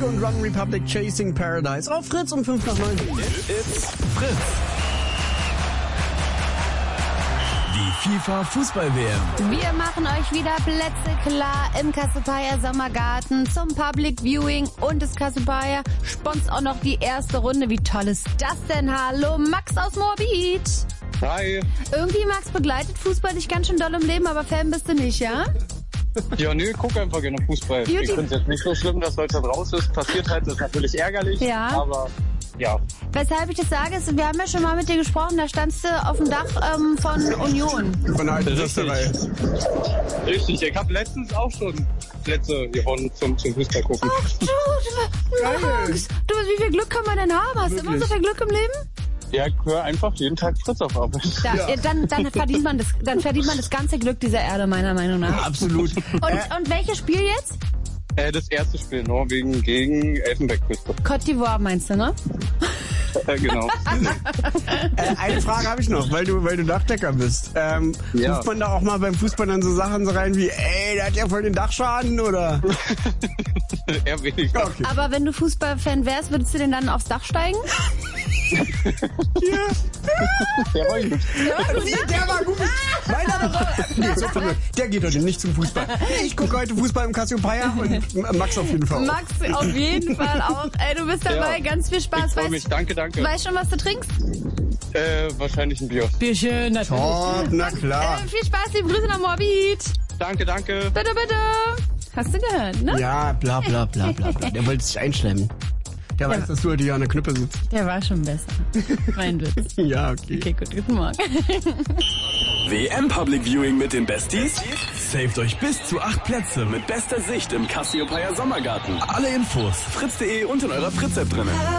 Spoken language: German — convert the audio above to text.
Kollege und Run Republic Chasing Paradise auf Fritz um 5 nach 9. It's Fritz. Die FIFA-Fußball-WM. Wir machen euch wieder Plätze klar im Cassiopeia Sommergarten zum Public Viewing und das Cassiopeia sponsert auch noch die erste Runde. Wie toll ist das denn? Hallo, Max aus Moabit. Hi. Irgendwie, Max, begleitet Fußball dich ganz schön doll im Leben, aber Fan bist du nicht, ja? Ja, nee, guck einfach gerne Fußball. Juti. Ich finde es jetzt nicht so schlimm, dass Deutschland raus ist. Passiert halt, ist natürlich ärgerlich. Ja. Aber ja. Weshalb ich das sage, ist, wir haben ja schon mal mit dir gesprochen, da standst du auf dem Dach von Union. Von der alten Fürsterei. Richtig, ich habe letztens auch schon Plätze gewonnen zum Fußball gucken. Ach du, Max, du, wie viel Glück kann man denn haben? Hast du immer so viel Glück im Leben? Ja, ich höre einfach jeden Tag Fritz auf Arbeit. Dann verdient man das ganze Glück dieser Erde, meiner Meinung nach. Absolut. Und welches Spiel jetzt? Das erste Spiel, Norwegen gegen Elfenbeinküste. Côte d'Ivoire meinst du, ne? Genau. Eine Frage habe ich noch, weil du Dachdecker bist. Ja. Ruft man da auch mal beim Fußball dann so Sachen so rein wie, ey, der hat ja voll den Dachschaden, oder? Eher weniger. Okay. Aber wenn du Fußballfan wärst, würdest du denn dann aufs Dach steigen? Der war gut. Der war gut. Meiner war... Nee, der geht heute nicht zum Fußball. Ich gucke heute Fußball im Cassiopeia und Max auf jeden Fall auch. Max auf jeden Fall auch. Ey, du bist dabei, Ja. ganz viel Spaß. Ich freue mich, danke. Weißt schon, was du trinkst? Wahrscheinlich ein Bier. Bierchen, natürlich. Top, na klar. Viel Spaß, liebe Grüße nach Moabit. Danke. Bitte. Hast du gehört, ne? Ja, bla bla bla bla bla. Der wollte sich einschlemmen. Der weiß, dass du heute hier an der Knüppe sitzt. Der war schon besser. Mein Witz. Ja, okay. Okay, gut, guten Morgen. WM Public Viewing mit den Besties? Saved euch bis zu 8 Plätze mit bester Sicht im Cassiopeia Sommergarten. Alle Infos fritz.de und in eurer Fritz-App drin.